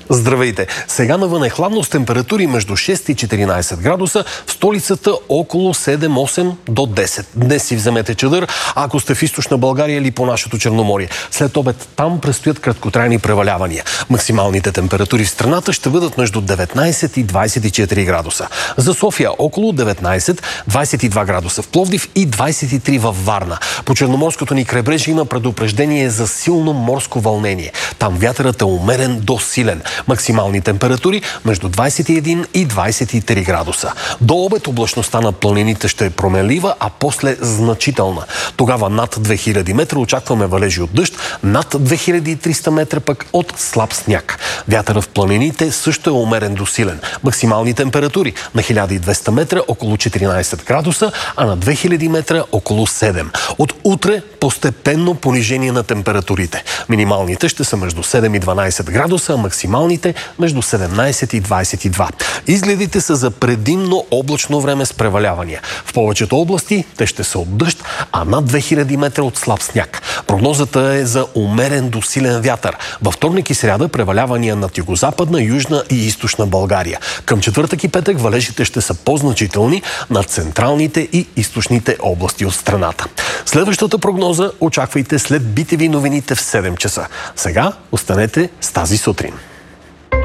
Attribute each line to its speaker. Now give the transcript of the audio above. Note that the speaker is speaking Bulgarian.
Speaker 1: Здравейте! Сега навън е хладно с температури между 6 и 14 градуса, в столицата около 7-8 до 10. Днес си вземете чадър, ако сте в източна България или по нашето Черноморие. След обед там предстоят краткотрайни превалявания. Максималните температури в страната ще бъдат между 19 и 24 градуса. За София около 19, 22 градуса в Пловдив и 23 във Варна. По Черноморското ни крайбрежие има предупреждение за силно морско вълнение. Там вятърът е умерен до силен. Максимални температури между 21 и 23 градуса. До обед облачността на планините ще е променлива, а после значителна. Тогава над 2000 метра очакваме валежи от дъжд, над 2300 метра пък от слаб сняг. Вятърът в планините също е умерен до силен. Максимални температури на 1200 метра около 14 градуса, а на 2000 метра около 7. От утре постепенно понижение на температурите. Минималните ще са между 7 и 12 градуса, а максималните между 17 и 22. Изгледите са за предимно облачно време с превалявания. В повечето области те ще са от дъжд, а над 2000 метра от слаб сняг. Прогнозата е за умерен до силен вятър. Във вторник и сряда превалявания над югозападна, южна и източна България. Към четвъртък и петък валежите ще са по-значителни над централните и източните области от страната. Следващата прогноза очаквайте след BTV новините в 7 часа. Сега останете с тази сутрин.